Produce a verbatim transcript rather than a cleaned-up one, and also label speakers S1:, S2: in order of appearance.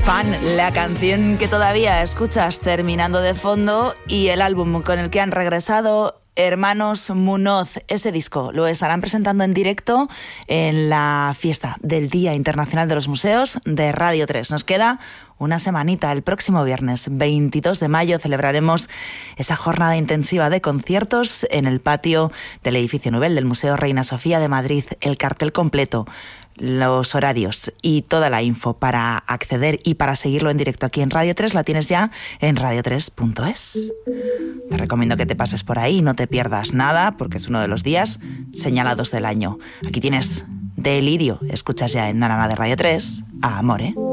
S1: Fan, la canción que todavía escuchas terminando de fondo y el álbum con el que han regresado Hermanos Munoz. Ese disco lo estarán presentando en directo en la fiesta del Día Internacional de los Museos de Radio tres. Nos queda una semanita. El próximo viernes veintidós de mayo celebraremos esa jornada intensiva de conciertos en el patio del edificio Nubel del Museo Reina Sofía de Madrid. El cartel completo, los horarios y toda la info para acceder y para seguirlo en directo aquí en Radio tres la tienes ya en radio tres punto es. Te recomiendo que te pases por ahí y no te pierdas nada porque es uno de los días señalados del año. Aquí tienes Delirio, escuchas ya en Nanana de Radio tres a Amore.